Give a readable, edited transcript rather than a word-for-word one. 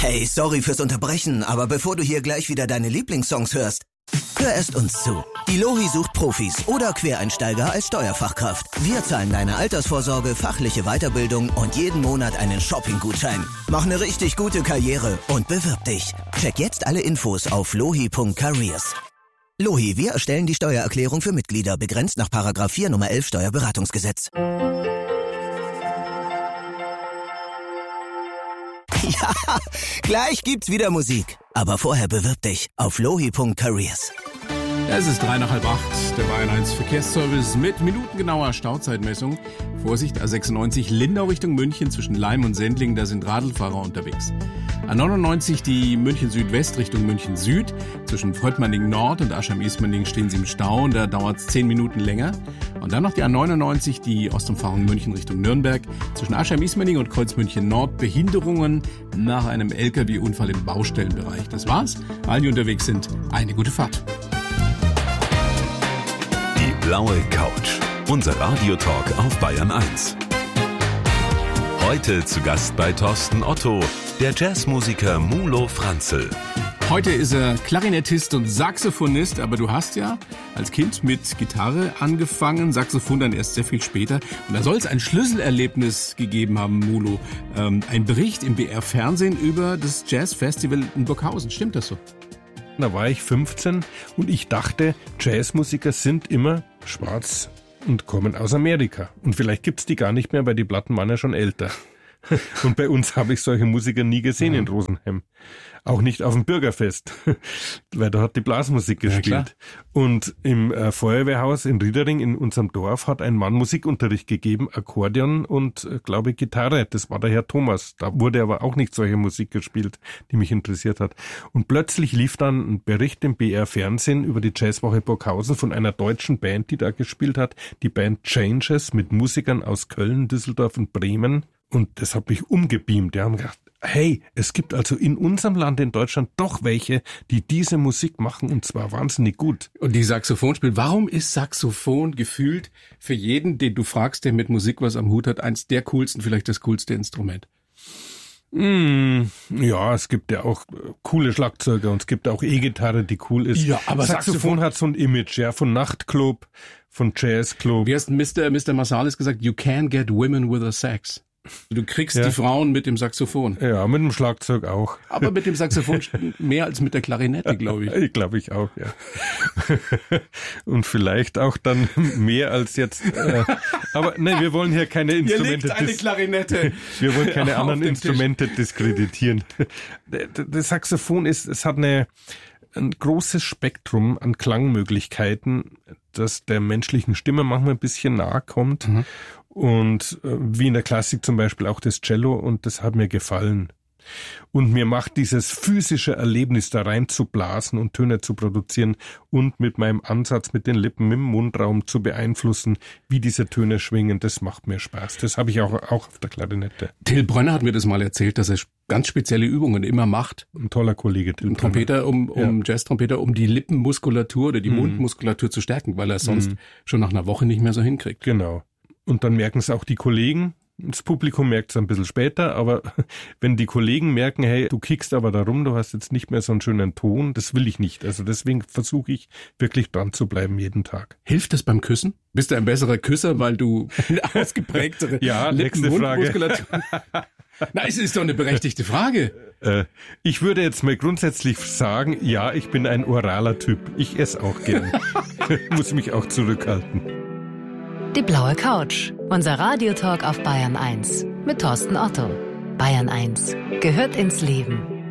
Hey, sorry fürs Unterbrechen, aber bevor du hier gleich wieder deine Lieblingssongs hörst, hör erst uns zu. Die Lohi sucht Profis oder Quereinsteiger als Steuerfachkraft. Wir zahlen deine Altersvorsorge, fachliche Weiterbildung und jeden Monat einen Shopping-Gutschein. Mach eine richtig gute Karriere und bewirb dich. Check jetzt alle Infos auf lohi.careers. Lohi, wir erstellen die Steuererklärung für Mitglieder, begrenzt nach § 4 Nummer 11 Steuerberatungsgesetz. Ja, gleich gibt's wieder Musik. Aber vorher bewirb dich auf lohi.careers. Es ist 7:03, der Bayern 1 Verkehrsservice mit minutengenauer Stauzeitmessung. Vorsicht, A96 Lindau Richtung München zwischen Laim und Sendling, da sind Radlfahrer unterwegs. A99 die München Südwest Richtung München Süd. Zwischen Fröttmanning Nord und Aschheim-Ismaning stehen sie im Stau und da dauert es 10 Minuten länger. Und dann noch die A99, die Ostumfahrung München Richtung Nürnberg. Zwischen Aschheim-Ismaning und Kreuzmünchen Nord Behinderungen nach einem LKW-Unfall im Baustellenbereich. Das war's. Alle, die unterwegs sind, eine gute Fahrt. Die blaue Couch. Unser Radiotalk auf Bayern 1. Heute zu Gast bei Thorsten Otto, der Jazzmusiker Mulo Franzl. Heute ist er Klarinettist und Saxophonist, aber du hast ja als Kind mit Gitarre angefangen, Saxophon dann erst sehr viel später. Und da soll es ein Schlüsselerlebnis gegeben haben, Mulo. Ein Bericht im BR-Fernsehen über das Jazzfestival in Burghausen. Stimmt das so? Da war ich 15 und ich dachte, Jazzmusiker sind immer schwarz und kommen aus Amerika. Und vielleicht gibt's die gar nicht mehr, weil die Platten waren ja schon älter. Und bei uns habe ich solche Musiker nie gesehen in Rosenheim. Auch nicht auf dem Bürgerfest, weil da hat die Blasmusik gespielt. Ja, und im Feuerwehrhaus in Riedering in unserem Dorf hat ein Mann Musikunterricht gegeben, Akkordeon und, glaube Gitarre. Das war der Herr Thomas. Da wurde aber auch nicht solche Musik gespielt, die mich interessiert hat. Und plötzlich lief dann ein Bericht im BR-Fernsehen über die Jazzwoche Burghausen von einer deutschen Band, die da gespielt hat. Die Band Changes mit Musikern aus Köln, Düsseldorf und Bremen. Und das hat mich umgebeamt. Die haben gedacht, hey, es gibt also in unserem Land, in Deutschland, doch welche, die diese Musik machen und zwar wahnsinnig gut. Und die Saxophon spielt. Warum ist Saxophon gefühlt für jeden, den du fragst, der mit Musik was am Hut hat, eins der coolsten, vielleicht das coolste Instrument? Ja, es gibt ja auch coole Schlagzeuger und es gibt auch E-Gitarre, die cool ist. Ja, aber Saxophon hat so ein Image, ja, von Nachtclub, von Jazzclub. Wie heißt Mr. Marsalis gesagt? You can get women with a sax. Du kriegst die Frauen mit dem Saxophon. Ja, mit dem Schlagzeug auch. Aber mit dem Saxophon mehr als mit der Klarinette, glaube ich. Ich glaube ich auch, ja. Und vielleicht auch dann mehr als jetzt. Aber nein, wir wollen hier keine Instrumente. Hier liegt eine Klarinette. Wir wollen keine anderen Instrumente diskreditieren. Das Saxophon es hat ein großes Spektrum an Klangmöglichkeiten, das der menschlichen Stimme manchmal ein bisschen nahe kommt. Mhm. Und wie in der Klassik zum Beispiel auch das Cello, und das hat mir gefallen. Und mir macht dieses physische Erlebnis, da rein zu blasen und Töne zu produzieren und mit meinem Ansatz, mit den Lippen, mit dem Mundraum zu beeinflussen, wie diese Töne schwingen, das macht mir Spaß. Das habe ich auch auf der Klarinette. Till Brönner hat mir das mal erzählt, dass er ganz spezielle Übungen immer macht. Ein toller Kollege. Ein Trompeter, Jazz-Trompeter, um die Lippenmuskulatur oder die Mundmuskulatur zu stärken, weil er es sonst schon nach einer Woche nicht mehr so hinkriegt. Genau. Und dann merken es auch die Kollegen. Das Publikum merkt es ein bisschen später, aber wenn die Kollegen merken, hey, du kickst aber da rum, du hast jetzt nicht mehr so einen schönen Ton, das will ich nicht. Also deswegen versuche ich wirklich dran zu bleiben jeden Tag. Hilft das beim Küssen? Bist du ein besserer Küsser, weil du eine ausgeprägtere Mundmuskulatur... Na, es ist doch eine berechtigte Frage. Ich würde jetzt mal grundsätzlich sagen, ja, ich bin ein oraler Typ. Ich esse auch gern. Muss mich auch zurückhalten. Die blaue Couch. Unser Radiotalk auf Bayern 1 mit Thorsten Otto. Bayern 1 gehört ins Leben.